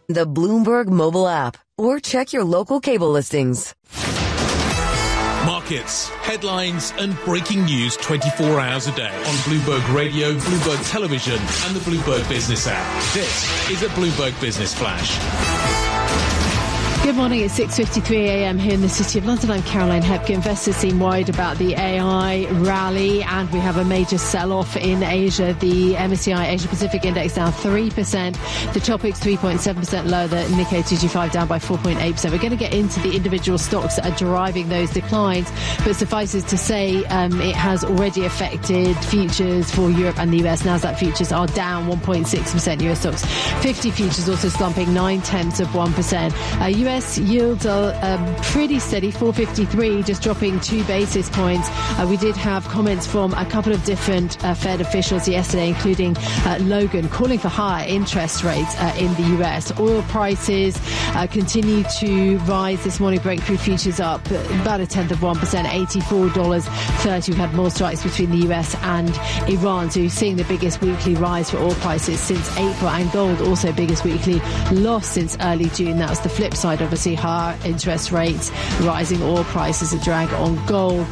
the Bloomberg mobile app, or check your local cable listings. Markets, headlines and breaking news 24 hours a day on Bloomberg Radio, Bloomberg Television and the Bloomberg Business app. This is a Bloomberg Business Flash. Good morning, it's 6:53 a.m. here in the City of London. I'm Caroline Hepke. Investors seem worried about the AI rally, and we have a major sell-off in Asia. The MSCI Asia Pacific Index down 3%. The Topix 3.7% lower. The Nikkei 225 down by 4.8%. We're going to get into the individual stocks that are driving those declines, but suffices to say it has already affected futures for Europe and the US. Nasdaq futures are down 1.6%. US stocks 50 futures also slumping 0.9%. US yields are pretty steady, 453, just dropping 2 basis points. We did have comments from a couple of different Fed officials yesterday, including Logan, calling for higher interest rates in the US. Oil prices continue to rise this morning. Breakthrough futures up about 0.1%, $84.30. We've had more strikes between the US and Iran, so you're seeing the biggest weekly rise for oil prices since April, and gold also biggest weekly loss since early June. That was the flip side. Obviously, higher interest rates, rising oil prices, a drag on gold,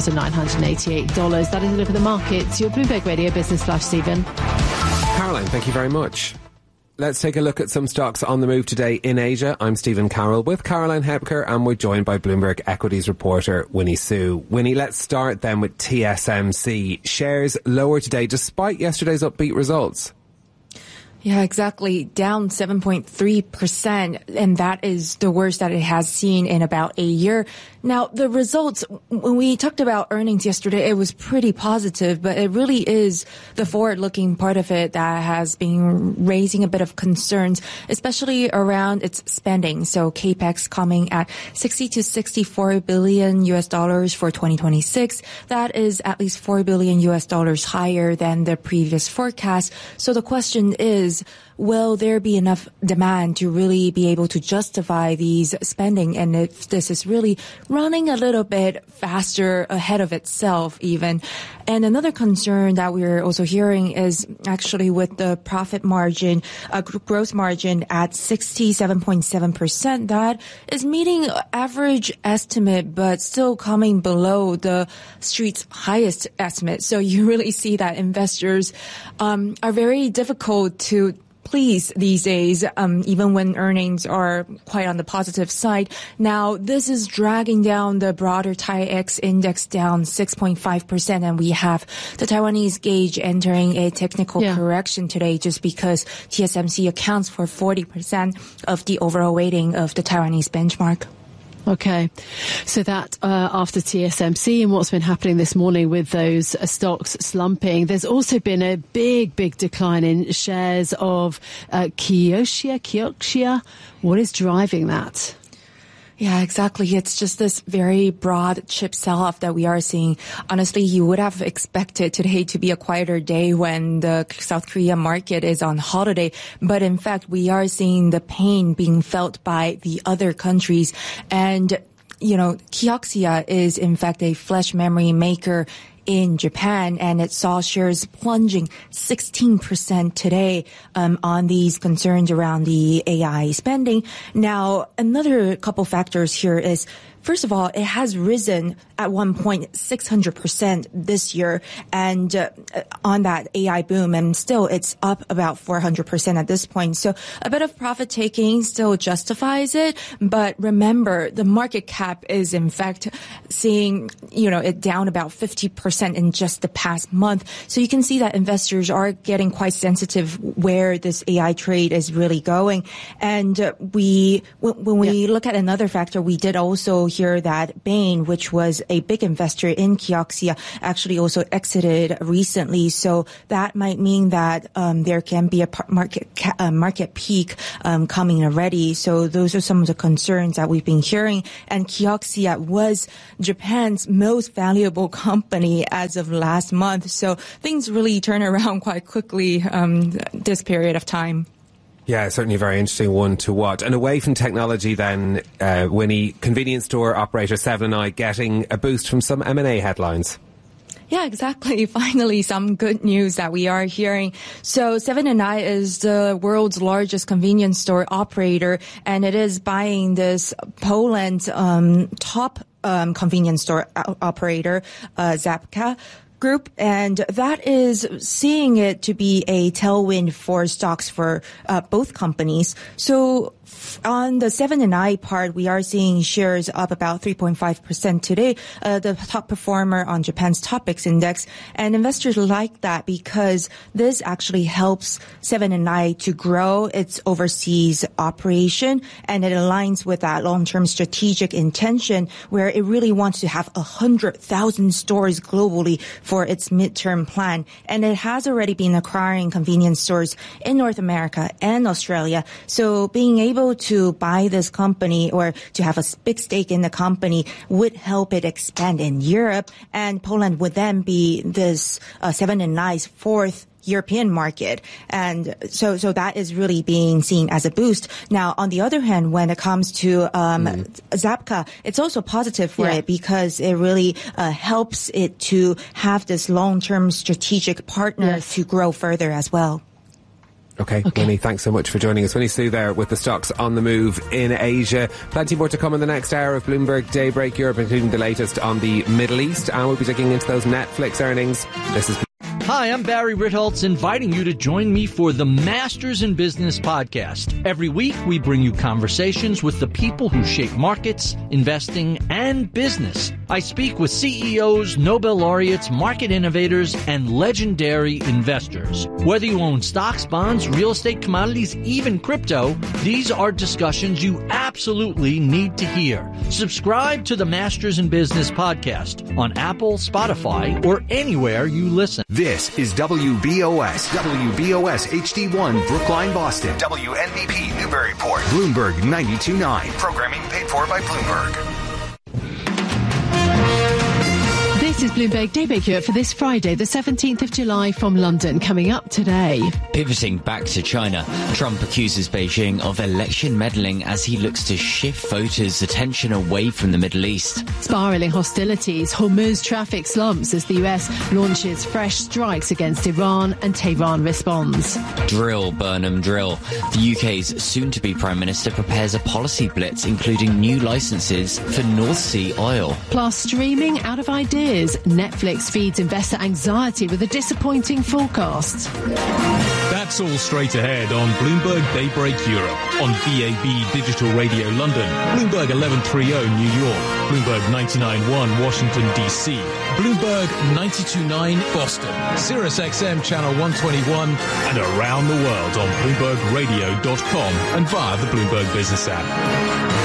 $3,988. That is a look at the markets. Your Bloomberg Radio Business Flash, Stephen. Caroline, thank you very much. Let's take a look at some stocks on the move today in Asia. I'm Stephen Carroll with Caroline Hepker, and we're joined by Bloomberg Equities reporter Winnie Su. Winnie, let's start then with TSMC. Shares lower today despite yesterday's upbeat results. Yeah, exactly. Down 7.3%. And that is the worst that it has seen in about a year. Now, the results, when we talked about earnings yesterday, it was pretty positive, but it really is the forward-looking part of it that has been raising a bit of concerns, especially around its spending. So CapEx coming at 60 to 64 billion US dollars for 2026. That is at least 4 billion US dollars higher than the previous forecast. So the question is, will there be enough demand to really be able to justify these spending? And if this is really running a little bit faster ahead of itself even. And another concern that we're also hearing is actually with the profit margin, gross margin at 67.7%. That is meeting average estimate, but still coming below the street's highest estimate. So you really see that investors are very difficult to please these days, even when earnings are quite on the positive side. Now, this is dragging down the broader TAIEX index down 6.5%, and we have the Taiwanese gauge entering a technical correction today just because TSMC accounts for 40% of the overall weighting of the Taiwanese benchmark. Okay, so that after TSMC and what's been happening this morning with those stocks slumping, there's also been a big decline in shares of Kioxia. What is driving that? Yeah, exactly. It's just this very broad chip sell-off that we are seeing. Honestly, you would have expected today to be a quieter day when the South Korea market is on holiday. But in fact, we are seeing the pain being felt by the other countries. And, Kioxia is in fact a flash memory maker in Japan, and it saw shares plunging 16% today on these concerns around the AI spending. Now, another couple factors here is, first of all, it has risen at one point 600% this year, and on that AI boom, and still it's up about 400% at this point. So a bit of profit taking still justifies it, but remember the market cap is in fact seeing it down about 50% in just the past month. So you can see that investors are getting quite sensitive where this AI trade is really going. And when we look at another factor, we did also hear that Bain, which was a big investor in Kioxia, actually also exited recently. So that might mean that there can be a market peak coming already. So those are some of the concerns that we've been hearing. And Kioxia was Japan's most valuable company as of last month. So things really turn around quite quickly this period of time. Yeah, certainly a very interesting one to watch. And away from technology then, Winnie, convenience store operator 7&i getting a boost from some M&A headlines. Yeah, exactly. Finally, some good news that we are hearing. So 7 & I is the world's largest convenience store operator, and it is buying this Poland top convenience store operator, Żabka Group, and that is seeing it to be a tailwind for stocks for both companies. So on the 7 & I part, we are seeing shares up about 3.5% today, the top performer on Japan's Topix index. And investors like that because this actually helps 7 & I to grow its overseas operation, and it aligns with that long-term strategic intention where it really wants to have 100,000 stores globally for its midterm plan. And it has already been acquiring convenience stores in North America and Australia. So being able to buy this company or to have a big stake in the company would help it expand in Europe, and Poland would then be this 7 & I's fourth European market. And so that is really being seen as a boost. Now, on the other hand, when it comes to Żabka, it's also positive for it because it really helps it to have this long-term strategic partner to grow further as well. Okay, Winnie, thanks so much for joining us. Winnie Su there with the stocks on the move in Asia. Plenty more to come in the next hour of Bloomberg Daybreak Europe, including the latest on the Middle East. And we'll be digging into those Netflix earnings. This is... Hi, I'm Barry Ritholtz, inviting you to join me for the Masters in Business podcast. Every week, we bring you conversations with the people who shape markets, investing, and business. I speak with CEOs, Nobel laureates, market innovators, and legendary investors. Whether you own stocks, bonds, real estate, commodities, even crypto, these are discussions you absolutely need to hear. Subscribe to the Masters in Business podcast on Apple, Spotify, or anywhere you listen. This is WBOS HD1 Brookline, Boston. WNBP Newburyport. Bloomberg 92.9. Programming paid for by Bloomberg. This is Bloomberg Daybreak Europe for this Friday, the 17th of July from London. Coming up today. Pivoting back to China, Trump accuses Beijing of election meddling as he looks to shift voters' attention away from the Middle East. Spiralling hostilities, Hormuz traffic slumps as the US launches fresh strikes against Iran and Tehran responds. Drill, Burnham, drill. The UK's soon-to-be Prime Minister prepares a policy blitz, including new licences for North Sea oil. Plus, streaming out of ideas. Netflix feeds investor anxiety with a disappointing forecast. That's all straight ahead on Bloomberg Daybreak Europe, on DAB Digital Radio London, Bloomberg 1130 New York, Bloomberg 99.1 Washington DC, Bloomberg 92.9 Boston, Sirius XM Channel 121, and around the world on BloombergRadio.com and via the Bloomberg Business app.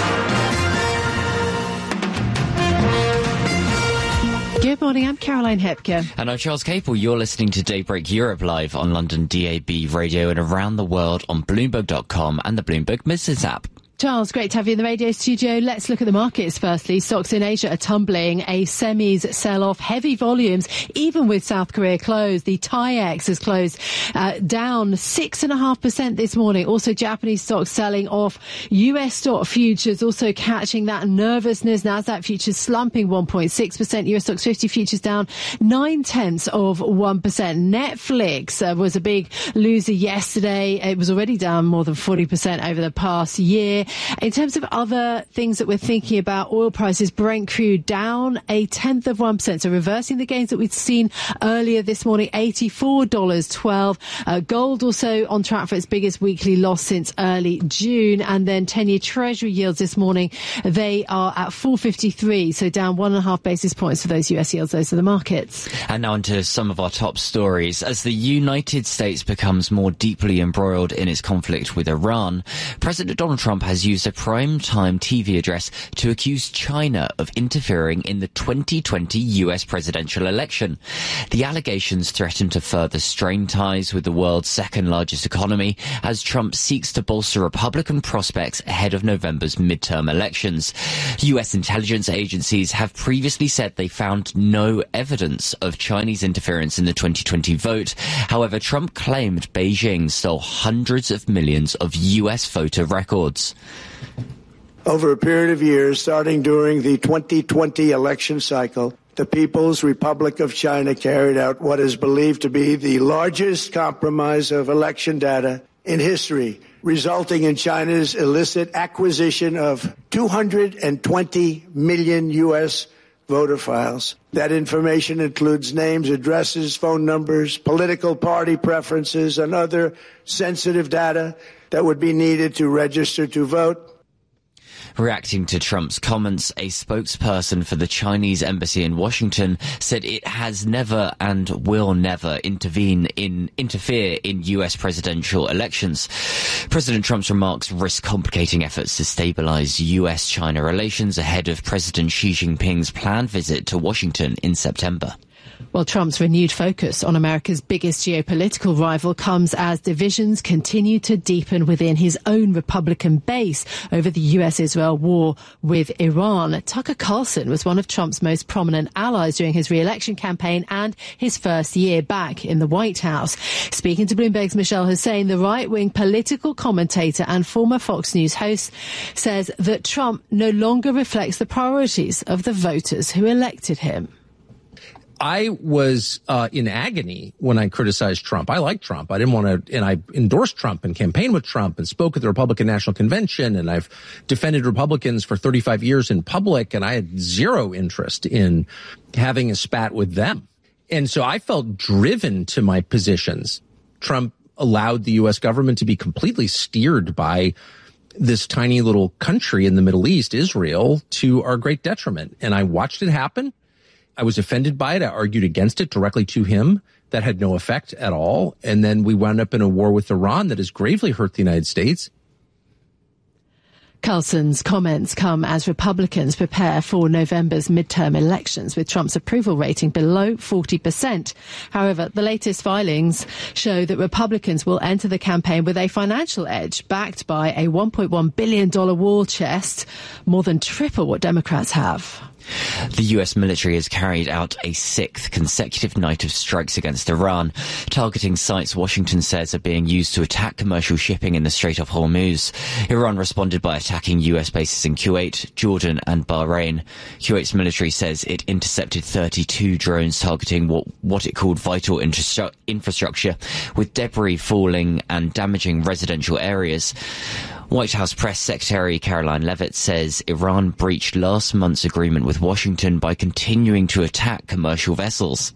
Good morning, I'm Caroline Hepker. And I'm Charles Capel. You're listening to Daybreak Europe live on London DAB radio and around the world on Bloomberg.com and the Bloomberg Business app. Charles, great to have you in the radio studio. Let's look at the markets firstly. Stocks in Asia are tumbling. A semis sell-off, heavy volumes, even with South Korea closed. The TAIEX has closed down 6.5% this morning. Also, Japanese stocks selling off. US stock futures also catching that nervousness. Nasdaq futures slumping 1.6%. US stocks 50 futures down 0.9%. Netflix was a big loser yesterday. It was already down more than 40% over the past year. In terms of other things that we're thinking about, oil prices, Brent crude down 0.1%. So reversing the gains that we'd seen earlier this morning, $84.12. Gold also on track for its biggest weekly loss since early June. And then 10-year Treasury yields this morning, they are at 4.53. So down 1.5 basis points for those US yields. Those are the markets. And now onto some of our top stories. As the United States becomes more deeply embroiled in its conflict with Iran, President Donald Trump has used a prime-time TV address to accuse China of interfering in the 2020 US presidential election. The allegations threaten to further strain ties with the world's second-largest economy as Trump seeks to bolster Republican prospects ahead of November's midterm elections. US intelligence agencies have previously said they found no evidence of Chinese interference in the 2020 vote. However, Trump claimed Beijing stole hundreds of millions of US voter records. Over a period of years, starting during the 2020 election cycle, the People's Republic of China carried out what is believed to be the largest compromise of election data in history, resulting in China's illicit acquisition of 220 million U.S. voter files. That information includes names, addresses, phone numbers, political party preferences, and other sensitive data that would be needed to register to vote. Reacting to Trump's comments, a spokesperson for the Chinese embassy in Washington said it has never and will never interfere in U.S. presidential elections. President Trump's remarks risk complicating efforts to stabilize U.S.-China relations ahead of President Xi Jinping's planned visit to Washington in September. Well, Trump's renewed focus on America's biggest geopolitical rival comes as divisions continue to deepen within his own Republican base over the US-Israel war with Iran. Tucker Carlson was one of Trump's most prominent allies during his re-election campaign and his first year back in the White House. Speaking to Bloomberg's Michelle Hussein, the right-wing political commentator and former Fox News host says that Trump no longer reflects the priorities of the voters who elected him. I was in agony when I criticized Trump. I like Trump. I didn't want to, and I endorsed Trump and campaigned with Trump and spoke at the Republican National Convention, and I've defended Republicans for 35 years in public, and I had zero interest in having a spat with them. And so I felt driven to my positions. Trump allowed the U.S. government to be completely steered by this tiny little country in the Middle East, Israel, to our great detriment. And I watched it happen. I was offended by it. I argued against it directly to him. That had no effect at all. And then we wound up in a war with Iran that has gravely hurt the United States. Carlson's comments come as Republicans prepare for November's midterm elections, with Trump's approval rating below 40%. However, the latest filings show that Republicans will enter the campaign with a financial edge, backed by a $1.1 billion war chest, more than triple what Democrats have. The US military has carried out a sixth consecutive night of strikes against Iran, targeting sites Washington says are being used to attack commercial shipping in the Strait of Hormuz. Iran responded by attacking US bases in Kuwait, Jordan and Bahrain. Kuwait's military says it intercepted 32 drones targeting what it called vital infrastructure, with debris falling and damaging residential areas. White House Press Secretary Caroline Leavitt says Iran breached last month's agreement with Washington by continuing to attack commercial vessels.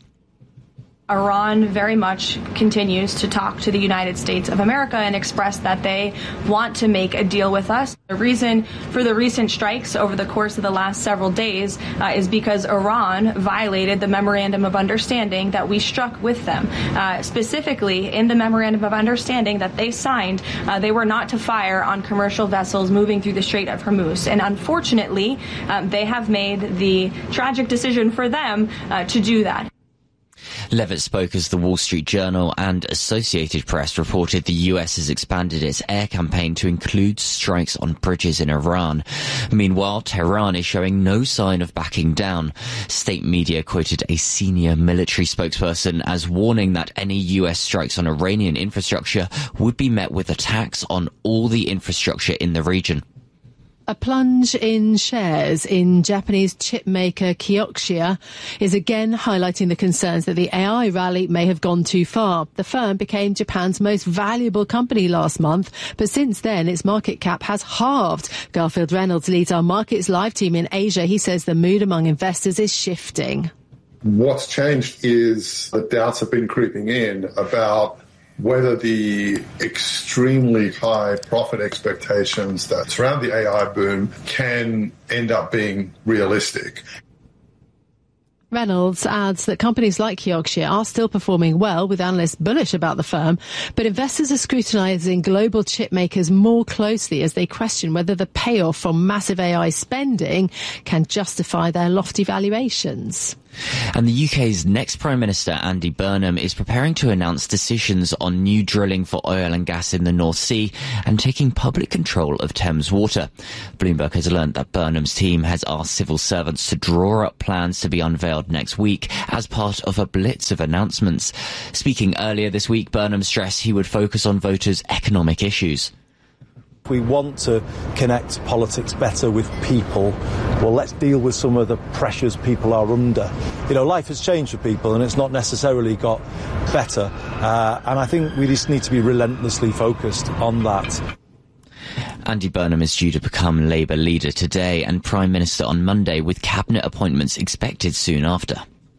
Iran very much continues to talk to the United States of America and express that they want to make a deal with us. The reason for the recent strikes over the course of the last several days is because Iran violated the Memorandum of Understanding that we struck with them. Specifically, in the Memorandum of Understanding that they signed, they were not to fire on commercial vessels moving through the Strait of Hormuz. And unfortunately, they have made the tragic decision for them to do that. Leavitt spoke as the Wall Street Journal and Associated Press reported the US has expanded its air campaign to include strikes on bridges in Iran. Meanwhile, Tehran is showing no sign of backing down. State media quoted a senior military spokesperson as warning that any US strikes on Iranian infrastructure would be met with attacks on all the infrastructure in the region. A plunge in shares in Japanese chip maker Kioxia is again highlighting the concerns that the AI rally may have gone too far. The firm became Japan's most valuable company last month, but since then its market cap has halved. Garfield Reynolds leads our Markets Live team in Asia. He says the mood among investors is shifting. What's changed is the doubts have been creeping in about whether the extremely high profit expectations that surround the AI boom can end up being realistic. Reynolds adds that companies like Kioxia are still performing well, with analysts bullish about the firm, but investors are scrutinising global chip makers more closely as they question whether the payoff from massive AI spending can justify their lofty valuations. And the UK's next Prime Minister, Andy Burnham, is preparing to announce decisions on new drilling for oil and gas in the North Sea and taking public control of Thames Water. Bloomberg has learned that Burnham's team has asked civil servants to draw up plans to be unveiled next week as part of a blitz of announcements. Speaking earlier this week, Burnham stressed he would focus on voters' economic issues. We want to connect politics better with people. Well, let's deal with some of the pressures people are under. You know, life has changed for people and it's not necessarily got better. And I think we just need to be relentlessly focused on that. Andy Burnham is due to become Labour leader today and Prime Minister on Monday, with cabinet appointments expected soon after.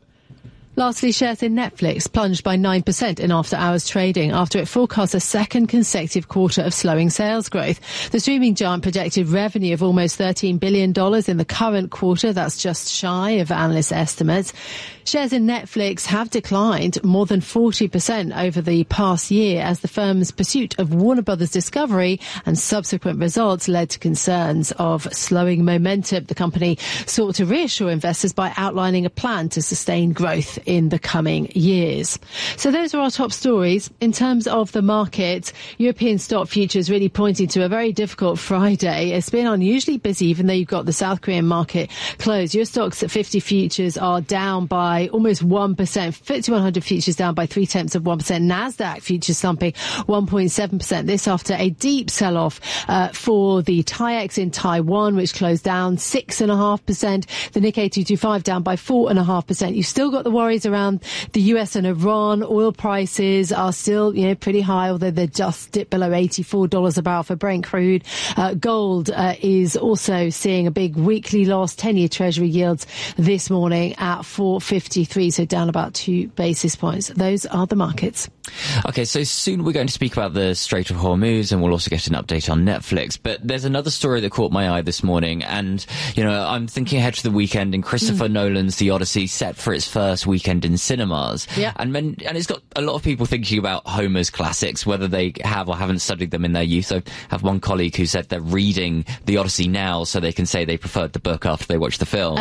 Lastly, shares in Netflix plunged by 9% in after-hours trading after it forecast a second consecutive quarter of slowing sales growth. The streaming giant projected revenue of almost $13 billion in the current quarter. That's just shy of analyst estimates. Shares in Netflix have declined more than 40% over the past year as the firm's pursuit of Warner Brothers Discovery and subsequent results led to concerns of slowing momentum. The company sought to reassure investors by outlining a plan to sustain growth in the coming years. So those are our top stories. In terms of the market, European stock futures really pointing to a very difficult Friday. It's been unusually busy, even though you've got the South Korean market closed. Your stocks at 50 futures are down by almost 1%. FTSE 100 futures down by 0.3%. NASDAQ futures slumping 1.7%. This after a deep sell-off for the TAIEX in Taiwan, which closed down 6.5%. The Nikkei 225 down by 4.5%. You've still got the worries around the US and Iran. Oil prices are still, pretty high, although they're just dipped below $84 a barrel for Brent crude. Gold is also seeing a big weekly loss. 10-year Treasury yields this morning at 4.53, so down about 2 basis points. Those are the markets. Okay, so soon we're going to speak about the Strait of Hormuz, and we'll also get an update on Netflix. But there's another story that caught my eye this morning, and, I'm thinking ahead to the weekend, and Christopher Nolan's The Odyssey set for its first weekend in cinemas. Yeah. And it's got a lot of people thinking about Homer's classics, whether they have or haven't studied them in their youth. I have one colleague who said they're reading The Odyssey now so they can say they preferred the book after they watched the film.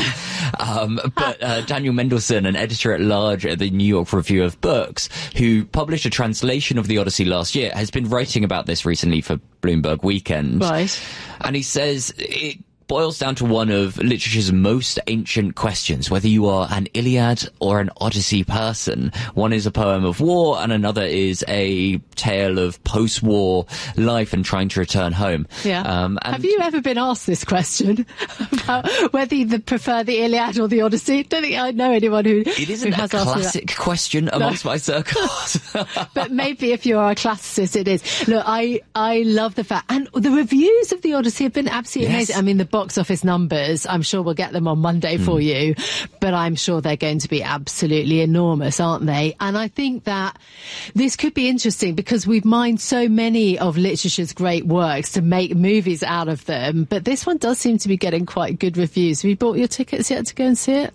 But Daniel Mendelsohn, an editor-at-large at the New York Review of Books, who published a translation of The Odyssey last year, has been writing about this recently for Bloomberg Weekend. Right. And he says it boils down to one of literature's most ancient questions, whether you are an Iliad or an Odyssey person. One is a poem of war and another is a tale of post-war life and trying to return home. Yeah. Have you ever been asked this question about whether you prefer the Iliad or the Odyssey? I don't think I know anyone who It isn't has a asked classic question amongst my circles. But maybe if you are a classicist, it is. Look, I love the fact, and the reviews of the Odyssey have been absolutely amazing. I mean, the box office numbers, I'm sure we'll get them on Monday for you, but I'm sure they're going to be absolutely enormous, aren't they? And I think that this could be interesting because we've mined so many of literature's great works to make movies out of them, but this one does seem to be getting quite good reviews. Have you bought your tickets yet to go and see it?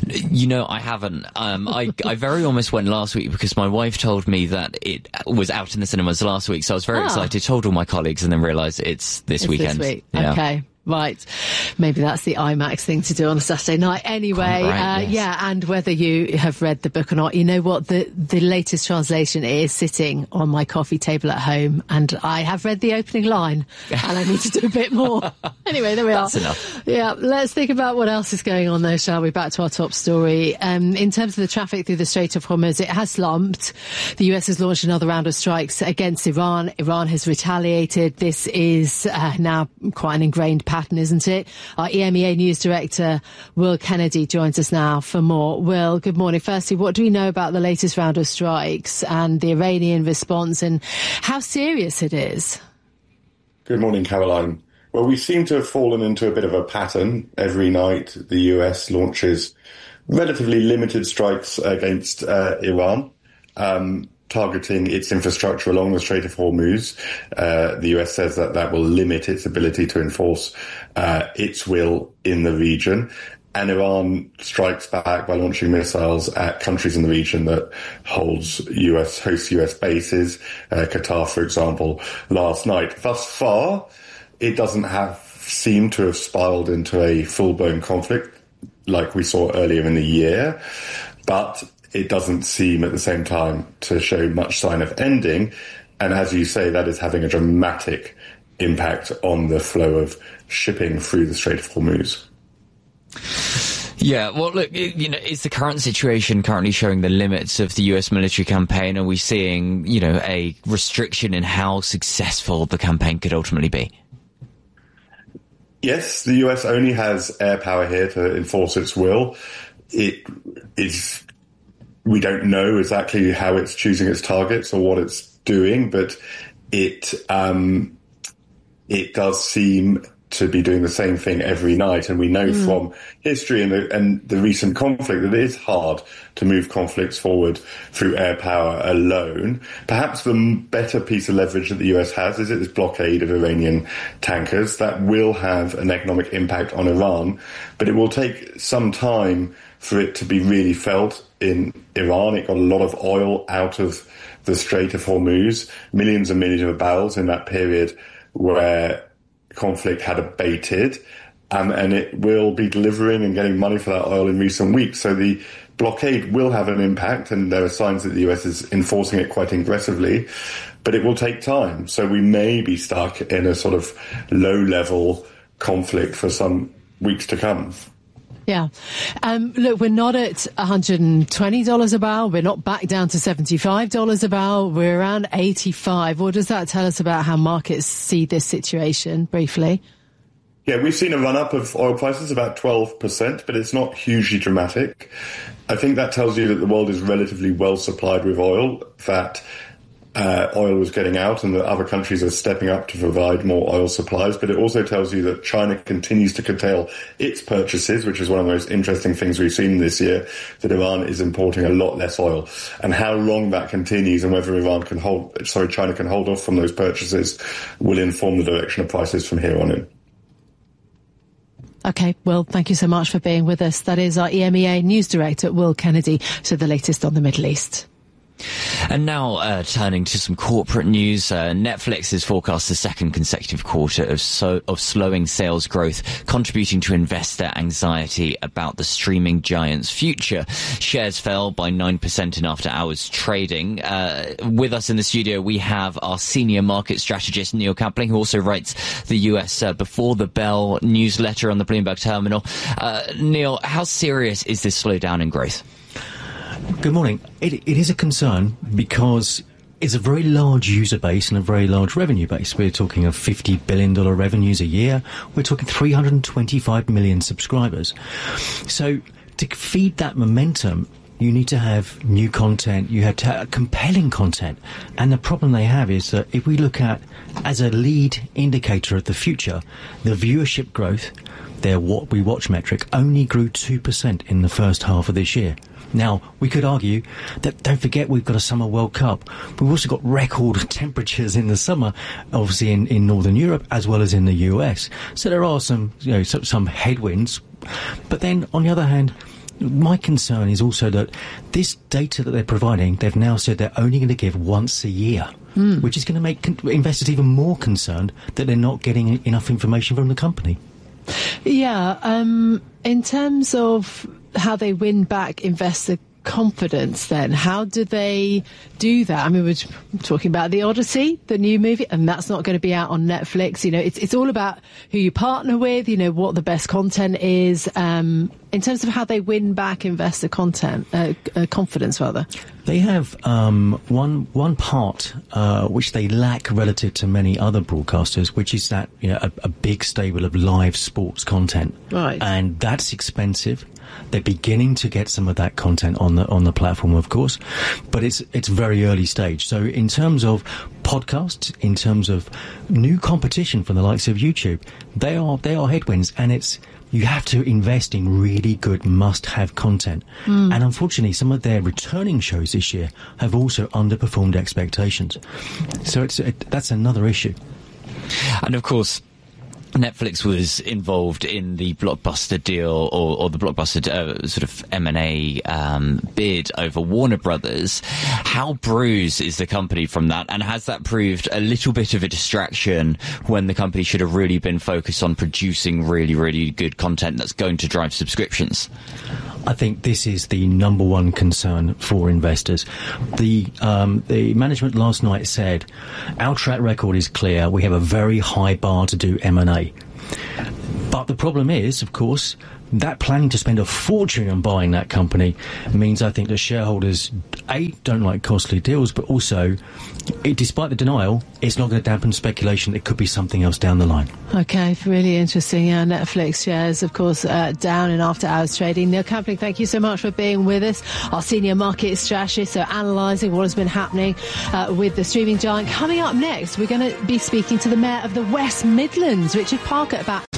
I haven't. I very almost went last week because my wife told me that it was out in the cinemas last week, so I was very excited, told all my colleagues, and then realised it's this weekend. This week. Yeah. Okay. Right. Maybe that's the IMAX thing to do on a Saturday night. Anyway, yes. Yeah, and whether you have read the book or not, you know what? The latest translation is sitting on my coffee table at home, and I have read the opening line, and I need to do a bit more. Anyway, there we are. That's enough. Yeah, let's think about what else is going on, though, shall we? Back to our top story. In terms of the traffic through the Strait of Hormuz, it has slumped. The US has launched another round of strikes against Iran. Iran has retaliated. This is now quite an ingrained pattern, isn't it? Our EMEA News Director, Will Kennedy, joins us now for more. Will, good morning. Firstly, what do we know about the latest round of strikes and the Iranian response and how serious it is? Good morning, Caroline. Well, we seem to have fallen into a bit of a pattern. Every night, the US launches relatively limited strikes against Iran, targeting its infrastructure along the Strait of Hormuz. The US says that will limit its ability to enforce its will in the region. And Iran strikes back by launching missiles at countries in the region that host US bases, Qatar, for example, last night. Thus far, it doesn't seem to have spiraled into a full-blown conflict like we saw earlier in the year, but it doesn't seem at the same time to show much sign of ending. And as you say, that is having a dramatic impact on the flow of shipping through the Strait of Hormuz. Yeah, well, look, is the current situation currently showing the limits of the US military campaign? Are we seeing, a restriction in how successful the campaign could ultimately be? Yes, the US only has air power here to enforce its will. We don't know exactly how it's choosing its targets or what it's doing, but it does seem to be doing the same thing every night. And we know from history and the recent conflict that it is hard to move conflicts forward through air power alone. Perhaps the better piece of leverage that the US has is its blockade of Iranian tankers. That will have an economic impact on Iran, but it will take some time for it to be really felt in Iran. It got a lot of oil out of the Strait of Hormuz, millions and millions of barrels in that period where conflict had abated, and it will be delivering and getting money for that oil in recent weeks. So the blockade will have an impact, and there are signs that the US is enforcing it quite aggressively, but it will take time. So we may be stuck in a sort of low-level conflict for some weeks to come. Yeah. Look, we're not at $120 a barrel. We're not back down to $75 a barrel. We're around 85. What does that tell us about how markets see this situation, briefly? Yeah, we've seen a run-up of oil prices, about 12%, but it's not hugely dramatic. I think that tells you that the world is relatively well supplied with oil, that oil was getting out and that other countries are stepping up to provide more oil supplies. But it also tells you that China continues to curtail its purchases, which is one of the most interesting things we've seen this year, that Iran is importing a lot less oil. And how long that continues and whether China can hold off from those purchases will inform the direction of prices from here on in. Okay, well, thank you so much for being with us. That is our EMEA News Director, Will Kennedy, so the latest on the Middle East. And now turning to some corporate news, Netflix has forecast the second consecutive quarter of slowing sales growth, contributing to investor anxiety about the streaming giant's future. Shares fell by 9% in after-hours trading. With us in the studio, we have our senior market strategist, Neil Kapling, who also writes the US Before the Bell newsletter on the Bloomberg terminal. Neil, how serious is this slowdown in growth? Good morning. It is a concern because it's a very large user base and a very large revenue base. We're talking of $50 billion revenues a year. We're talking 325 million subscribers. So to feed that momentum, you need to have new content. You have to have compelling content. And the problem they have is that if we look at, as a lead indicator of the future, the viewership growth, their What We Watch metric, only grew 2% in the first half of this year. Now, we could argue that, don't forget, we've got a Summer World Cup. We've also got record temperatures in the summer, obviously in Northern Europe as well as in the US. So there are some headwinds. But then, on the other hand, my concern is also that this data that they're providing, they've now said they're only going to give once a year, which is going to make investors even more concerned that they're not getting enough information from the company. Yeah, in terms of how they win back investor confidence, then how do they do that? I mean, we're talking about The Odyssey, the new movie, and that's not going to be out on Netflix. You know, it's all about who you partner with, you know, what the best content is, in terms of how they win back investor confidence, rather. They have one part which they lack relative to many other broadcasters, which is that, you know, a big stable of live sports content, right? And that's expensive. They're beginning to get some of that content on the platform, of course, but it's very early stage. So in terms of podcasts, in terms of new competition from the likes of YouTube, they are headwinds, and you have to invest in really good must-have content. And unfortunately, some of their returning shows this year have also underperformed expectations. So that's another issue. And of course, Netflix was involved in the Blockbuster deal or the Blockbuster sort of M&A bid over Warner Brothers. How bruised is the company from that? And has that proved a little bit of a distraction when the company should have really been focused on producing really, really good content that's going to drive subscriptions? I think this is the number one concern for investors. The management last night said, our track record is clear. We have a very high bar to do M&A. But the problem is, of course, that planning to spend a fortune on buying that company means I think that shareholders, A, don't like costly deals, but also, despite the denial, it's not going to dampen speculation. It could be something else down the line. Okay, really interesting. Netflix shares, of course, down in after-hours trading. Neil Campling, thank you so much for being with us. Our senior market strategist, so analysing what has been happening with the streaming giant. Coming up next, we're going to be speaking to the Mayor of the West Midlands, Richard Parker, about